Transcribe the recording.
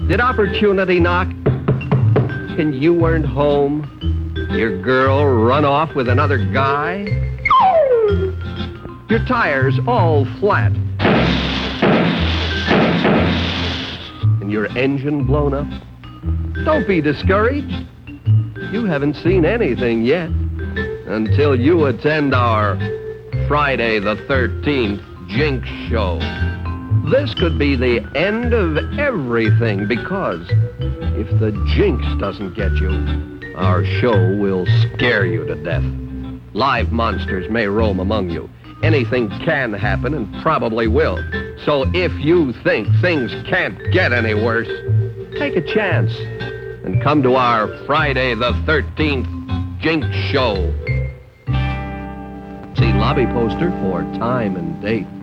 Did opportunity knock and you weren't home? Your girl run off with another guy? Your tires all flat? And your engine blown up? Don't be discouraged. You haven't seen anything yet until you attend our Friday the 13th Jinx Show. This could be the end of everything, because if the jinx doesn't get you, our show will scare you to death. Live monsters may roam among you. Anything can happen and probably will. So if you think things can't get any worse, take a chance and come to our Friday the 13th Jinx Show. See lobby poster for time and date.